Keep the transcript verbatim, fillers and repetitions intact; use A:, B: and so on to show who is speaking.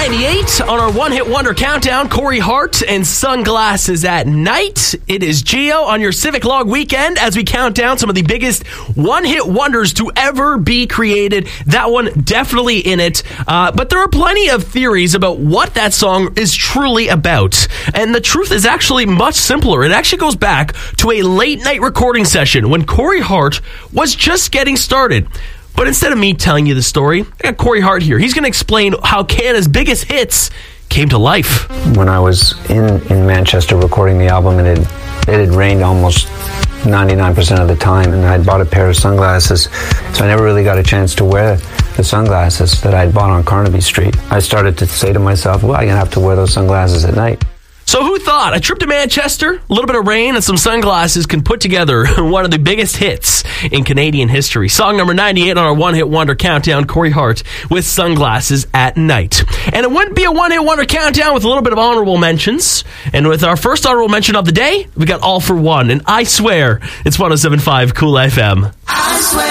A: ninety-eight on our one-hit wonder countdown. Corey Hart and Sunglasses at Night. It is Gio on your Civic Log weekend as we count down some of the biggest one-hit wonders to ever be created. That one definitely in it. Uh, but there are plenty of theories about what that song is truly about. And the truth is actually much simpler. It actually goes back to a late-night recording session when Corey Hart was just getting started. But instead of me telling you the story, I got Corey Hart here. He's going to explain how Canada's biggest hits came to life.
B: When I was in, in Manchester recording the album, and it, it had rained almost ninety-nine percent of the time, and I'd bought a pair of sunglasses, so I never really got a chance to wear the sunglasses that I'd bought on Carnaby Street. I started to say to myself, well, I'm going to have to wear those sunglasses at night.
A: So who thought a trip to Manchester, a little bit of rain, and some sunglasses can put together one of the biggest hits in Canadian history? Song number ninety-eight on our one-hit wonder countdown, Corey Hart with Sunglasses at Night. And it wouldn't be a one-hit wonder countdown with a little bit of honorable mentions. And with our first honorable mention of the day, we got All for One. And I swear, it's one oh seven point five Cool F M. I swear.